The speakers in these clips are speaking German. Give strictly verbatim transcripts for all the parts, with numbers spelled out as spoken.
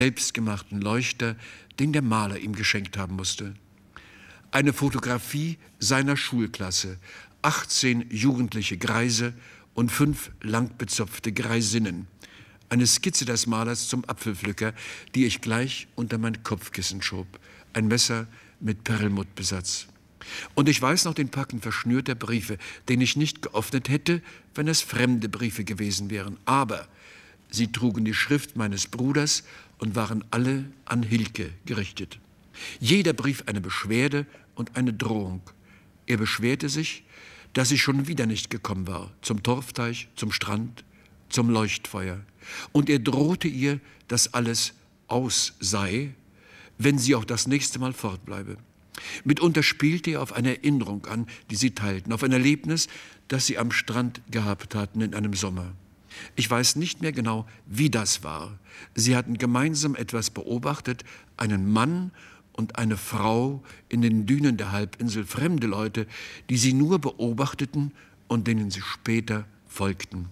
selbstgemachten Leuchter, den der Maler ihm geschenkt haben musste. Eine Fotografie seiner Schulklasse, achtzehn jugendliche Greise und fünf langbezopfte Greisinnen. Eine Skizze des Malers zum Apfelpflücker, die ich gleich unter mein Kopfkissen schob. Ein Messer mit Perlmuttbesatz. Und ich weiß noch den Packen verschnürter Briefe, den ich nicht geöffnet hätte, wenn es fremde Briefe gewesen wären. Aber sie trugen die Schrift meines Bruders und waren alle an Hilke gerichtet. Jeder Brief eine Beschwerde und eine Drohung. Er beschwerte sich, dass ich schon wieder nicht gekommen war, zum Torfteich, zum Strand, zum Leuchtfeuer. Und er drohte ihr, dass alles aus sei, wenn sie auch das nächste Mal fortbleibe. Mitunter spielte er auf eine Erinnerung an, die sie teilten, auf ein Erlebnis, das sie am Strand gehabt hatten in einem Sommer. Ich weiß nicht mehr genau, wie das war. Sie hatten gemeinsam etwas beobachtet, einen Mann und eine Frau in den Dünen der Halbinsel, fremde Leute, die sie nur beobachteten und denen sie später folgten.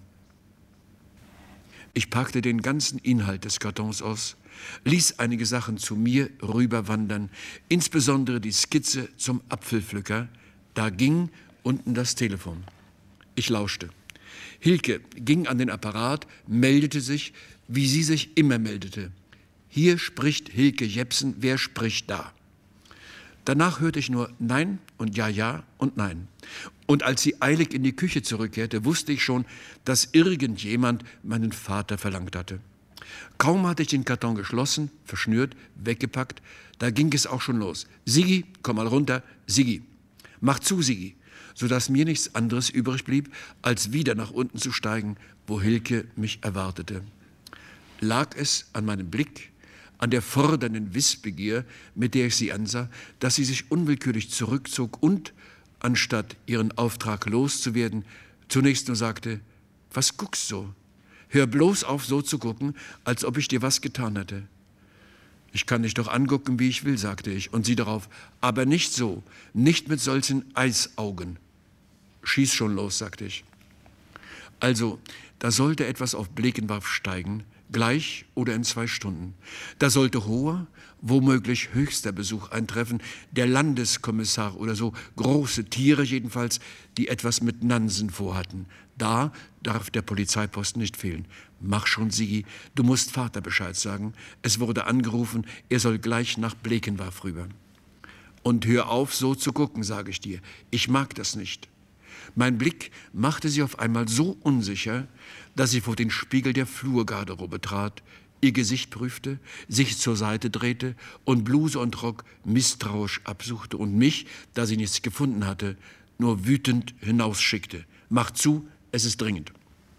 Ich packte den ganzen Inhalt des Kartons aus, ließ einige Sachen zu mir rüberwandern, insbesondere die Skizze zum Apfelpflücker. Da ging unten das Telefon. Ich lauschte. Hilke ging an den Apparat, meldete sich, wie sie sich immer meldete. Hier spricht Hilke Jepsen, wer spricht da? Danach hörte ich nur Nein und Ja, Ja und Nein. Und als sie eilig in die Küche zurückkehrte, wusste ich schon, dass irgendjemand meinen Vater verlangt hatte. Kaum hatte ich den Karton geschlossen, verschnürt, weggepackt, da ging es auch schon los. Sigi, komm mal runter, Sigi. Mach zu, Sigi, sodass mir nichts anderes übrig blieb, als wieder nach unten zu steigen, wo Hilke mich erwartete. Lag es an meinem Blick, an der fordernden Wissbegier, mit der ich sie ansah, dass sie sich unwillkürlich zurückzog und, anstatt ihren Auftrag loszuwerden, zunächst nur sagte, was guckst so? Hör bloß auf, so zu gucken, als ob ich dir was getan hätte. Ich kann dich doch angucken, wie ich will, sagte ich, und sie darauf, aber nicht so, nicht mit solchen Eisaugen. Schieß schon los, sagte ich. Also, da sollte etwas auf Blekenwarf steigen, gleich oder in zwei Stunden. Da sollte hoher, womöglich höchster Besuch eintreffen, der Landeskommissar oder so, große Tiere jedenfalls, die etwas mit Nansen vorhatten. Da darf der Polizeiposten nicht fehlen. Mach schon, Sigi, du musst Vater Bescheid sagen. Es wurde angerufen, er soll gleich nach Blekenwarf rüber. Und hör auf, so zu gucken, sage ich dir. Ich mag das nicht. Mein Blick machte sie auf einmal so unsicher, dass sie vor den Spiegel der Flurgarderobe trat, ihr Gesicht prüfte, sich zur Seite drehte und Bluse und Rock misstrauisch absuchte und mich, da sie nichts gefunden hatte, nur wütend hinausschickte. Mach zu, es ist dringend.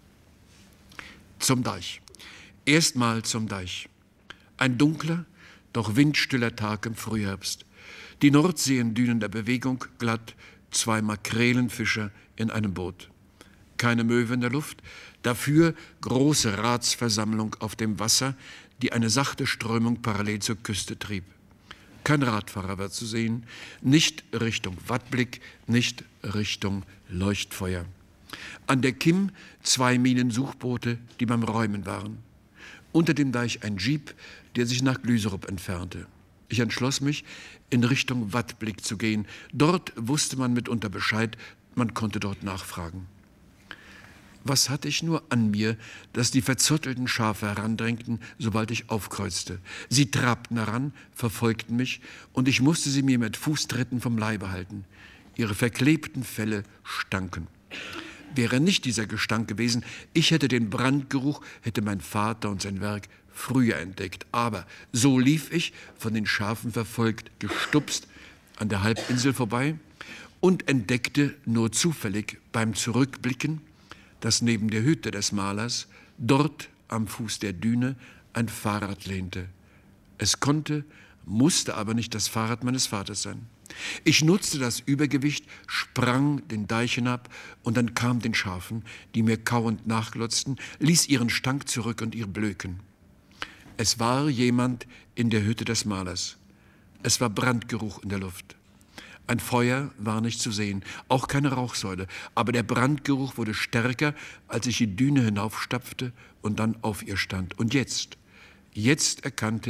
Zum Deich. Erstmal zum Deich. Ein dunkler, doch windstiller Tag im Frühherbst. Die Nordsee in dünnender Bewegung, glatt, zwei Makrelenfischer in einem Boot. Keine Möwe in der Luft, dafür große Ratsversammlung auf dem Wasser, die eine sachte Strömung parallel zur Küste trieb. Kein Radfahrer war zu sehen, nicht Richtung Wattblick, nicht Richtung Leuchtfeuer. An der Kim zwei Minensuchboote, die beim Räumen waren. Unter dem Deich ein Jeep, der sich nach Glüserup entfernte. Ich entschloss mich, in Richtung Wattblick zu gehen. Dort wusste man mitunter Bescheid, man konnte dort nachfragen. Was hatte ich nur an mir, dass die verzottelten Schafe herandrängten, sobald ich aufkreuzte. Sie trabten heran, verfolgten mich, und ich musste sie mir mit Fußtritten vom Leibe halten. Ihre verklebten Felle stanken. Wäre nicht dieser Gestank gewesen, ich hätte den Brandgeruch, hätte mein Vater und sein Werk früher entdeckt. Aber so lief ich, von den Schafen verfolgt, gestupst, an der Halbinsel vorbei und entdeckte nur zufällig beim Zurückblicken, dass neben der Hütte des Malers dort am Fuß der Düne ein Fahrrad lehnte. Es konnte, musste aber nicht das Fahrrad meines Vaters sein. Ich nutzte das Übergewicht, sprang den Deich hinab und dann kam den Schafen, die mir kauend nachglotzten, ließ ihren Stank zurück und ihr Blöken. Es war jemand in der Hütte des Malers. Es war Brandgeruch in der Luft. Ein Feuer war nicht zu sehen, auch keine Rauchsäule, aber der Brandgeruch wurde stärker, als ich die Düne hinaufstapfte und dann auf ihr stand. Und jetzt, jetzt erkannte